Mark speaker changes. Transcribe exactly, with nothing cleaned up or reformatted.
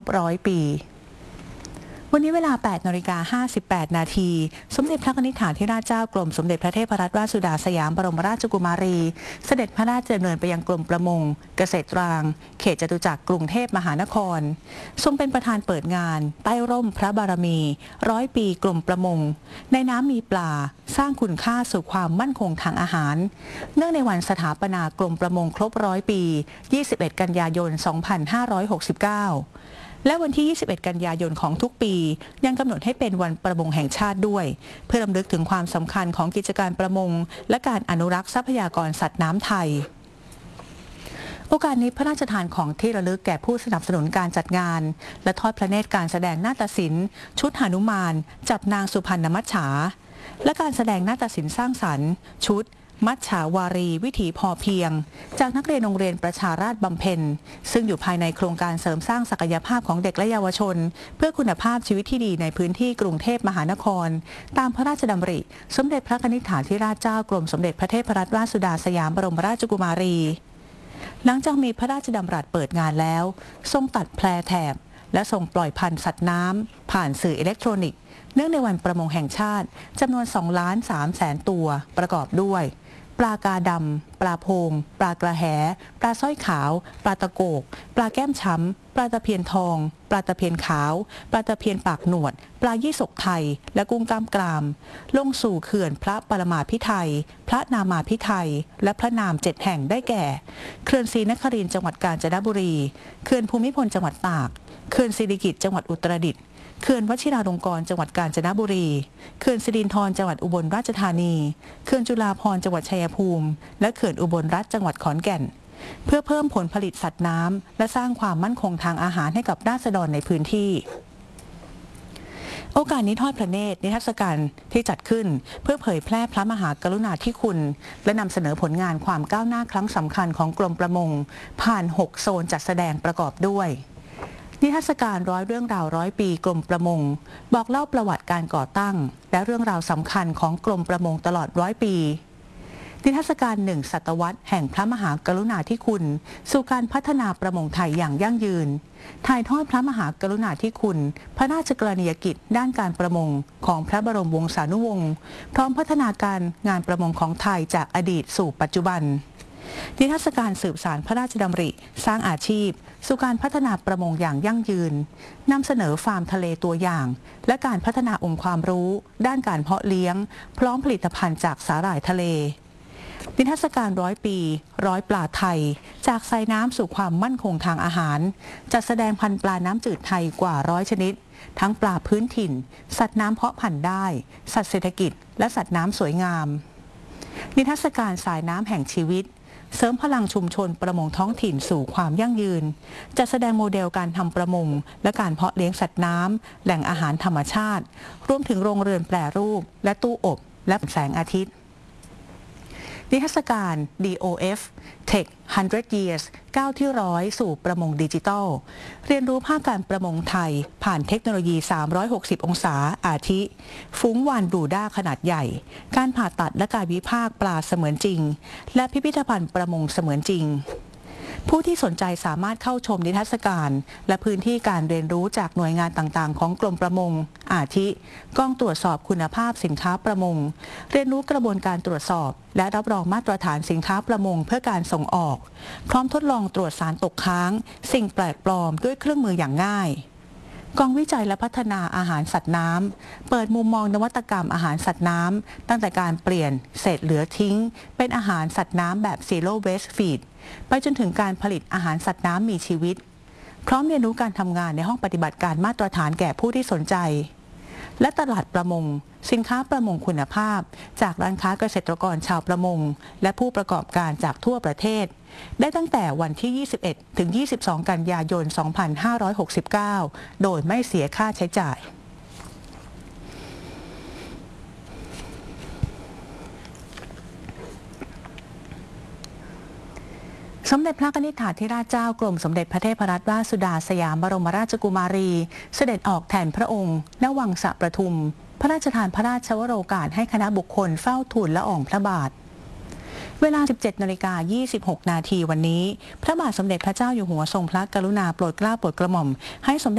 Speaker 1: ร้อยปีวันนี้เวลา แปดนาฬิกาห้าสิบแปด นาทีสมเด็จพระนิธิฐาธิราชเจ้ากรมสมเด็จพระเทพรัตนราชสุดาสยามบรมราชกุมารีเสด็จพระราชดำเนินไปยังกรมประมงเกษตรตรังเขตจตุจักรกรุงเทพมหานครทรงเป็นประธานเปิดงานใต้ร่มพระบารมีร้อยปีกรมประมงในน้ำมีปลาสร้างคุณค่าสู่ความมั่นคงทางอาหารเนื่องในวันสถาปนากรมประมงครบร้อยปียี่สิบเอ็ดกันยายนสองพันห้าร้อยหกสิบเก้าและวันที่ยี่สิบเอ็ดกันยายนของทุกปียังกำหนดให้เป็นวันประมงแห่งชาติด้วยเพื่อรำลึกถึงความสำคัญของกิจการประมงและการอนุรักษ์ทรัพยากรสัตว์น้ำไทยโอกาสนี้พระราชทานของที่ระลึกแก่ผู้สนับสนุนการจัดงานและทอดพระเนตรการแสดงนาฏศิลป์ชุดหนุมานจับนางสุพรรณมัจฉาและการแสดงนาฏศิลป์สร้างสรรค์ชุดมัจฉาวารีวิถีพอเพียงจากนักเรียนโรงเรียนประชาราษฎร์บำเพ็ญซึ่งอยู่ภายในโครงการเสริมสร้างศักยภาพของเด็กและเยาวชนเพื่อคุณภาพชีวิตที่ดีในพื้นที่กรุงเทพมหานครตามพระราชดำริสมเด็จพระนิธิฐาธิราชเจ้ากรมสมเด็จพระเทพรัตนราชสุดาสยามบรมราชกุมารีหลังจากมีพระราชดำรัสเปิดงานแล้วทรงตัดแพรแถบและส่งปล่อยพันธุ์สัตว์น้ำผ่านสื่ออิเล็กทรอนิกส์เนื่องในวันประมงแห่งชาติจำนวนสองล้านสามแสนตัวประกอบด้วยปลากาดำปลาโพงปลากระแหปลาสร้อยขาวปลาตะโกกปลาแก้มช้ำปลาตะเพียนทองปลาตะเพียนขาวปลาตะเพียนปากหนวดปลายี่สกไทยและกุ้งกล้ามกรามลงสู่เขื่อนพระปรมาภิไธยพระนามาภิไธยและพระนามเจ็ดแห่งได้แก่เขื่อนศรีนครินทร์จังหวัดกาญจนบุรีเขื่อนภูมิพลจังหวัดตากเขื่อนสิริกิติ์จังหวัดอุตรดิตถ์เขื่อนวชิราลงกรณ์จังหวัดกาญจนบุรีเขื่อนสิรินธรจังหวัดอุบลราชธานีเขื่อนจุฬาภรณ์จังหวัดชัยภูมิและเขื่อนอุบลรัฐจังหวัดขอนแก่นเพื่อเพิ่มผลผลิตสัตว์น้ำและสร้างความมั่นคงทางอาหารให้กับราษฎรในพื้นที่โอกาสนี้ทอดพระเนตรนิทรรศการที่จัดขึ้นเพื่อเผยแพร่พระมหากรุณาธิคุณและนำเสนอผลงานความก้าวหน้าครั้งสำคัญของกรมประมงผ่านหกโซนจัดแสดงประกอบด้วยนิทรรศการร้อยเรื่องราวร้อยปีกรมประมงบอกเล่าประวัติการก่อตั้งและเรื่องราวสำคัญของกรมประมงตลอดร้อยปีนิทรรศการหนึ่งศตวรรษแห่งพระมหากรุณาธิคุณสู่การพัฒนาประมงไทยอย่างยั่งยืนถ่ายทอดพระมหากรุณาธิคุณพระราชกรณียกิจด้านการประมงของพระบรมวงศานุวงศ์พร้อมพัฒนาการงานประมงของไทยจากอดีตสู่ปัจจุบันนิทรรศการสืบสานพระราชดำริสร้างอาชีพสู่การพัฒนาประมงอย่างยั่งยืนนำเสนอฟาร์มทะเลตัวอย่างและการพัฒนาองค์ความรู้ด้านการเพาะเลี้ยงพร้อมผลิตภัณฑ์จากสาหร่ายทะเลนิทรรศการร้อยปีร้อยปลาไทยจากทรายน้ำสู่ความมั่นคงทางอาหารจัดแสดงพันธุ์ปลาน้ำจืดไทยกว่าร้อยชนิดทั้งปลาพื้นถิ่นสัตว์น้ำเพาะพันธุ์ได้สัตว์เศรษฐกิจและสัตว์น้ำสวยงามนิทรรศการสายน้ำแห่งชีวิตเสริมพลังชุมชนประมงท้องถิ่นสู่ความยั่งยืนจัดแสดงโมเดลการทำประมงและการเพาะเลี้ยงสัตว์น้ำแหล่งอาหารธรรมชาติรวมถึงโรงเรือนแปรรูปและตู้อบและแสงอาทิตย์นิทรรศการ ดี โอ เอฟ Tech หนึ่งร้อย years ก้าวที่ร้อยสู่ประมงดิจิทัลเรียนรู้ภาคการประมงไทยผ่านเทคโนโลยีสามร้อยหกสิบองศาอาทิฟุ้งวานบรูด้าขนาดใหญ่การผ่าตัดและการวิพากษ์ปลาเสมือนจริงและพิพิธภัณฑ์ประมงเสมือนจริงผู้ที่สนใจสามารถเข้าชมนิทรรศการและพื้นที่การเรียนรู้จากหน่วยงานต่างๆของกรมประมงอาทิกองตรวจสอบคุณภาพสินค้าประมงเรียนรู้กระบวนการตรวจสอบและรับรองมาตรฐานสินค้าประมงเพื่อการส่งออกพร้อมทดลองตรวจสารตกค้างสิ่งแปลกปลอมด้วยเครื่องมืออย่างง่ายกองวิจัยและพัฒนาอาหารสัตว์น้ำเปิดมุมมองนวัตกรรมอาหารสัตว์น้ำตั้งแต่การเปลี่ยนเศษเหลือทิ้งเป็นอาหารสัตว์น้ำแบบ Zero Waste Feed ไปจนถึงการผลิตอาหารสัตว์น้ำมีชีวิตพร้อมเรียนรู้การทำงานในห้องปฏิบัติการมาตรฐานแก่ผู้ที่สนใจและตลาดประมงสินค้าประมงคุณภาพจากร้านค้าเกษตรกรชาวประมงและผู้ประกอบการจากทั่วประเทศได้ตั้งแต่วันที่ ยี่สิบเอ็ด ถึง ยี่สิบสอง กันยายน สองพันห้าร้อยหกสิบเก้า โดยไม่เสียค่าใช้จ่ายสมเด็จพระนิธิฐาธิราชเจ้ากรมสมเด็จพระเทพรัตนราชสุดาสยามบรมราชกุมารีเสด็จออกแทนพระองค์ณวังสะประทุมพระราชทานพระราชวโรกาสให้คณะบุคคลเฝ้าทูลละอองพระบาท เวลา สิบเจ็ดนาฬิกายี่สิบหก นาทีวันนี้พระบาทสมเด็จพระเจ้าอยู่หัวทรงพระกรุณาโปรดเกล้าโปรดกระหม่อมให้สมเด็จ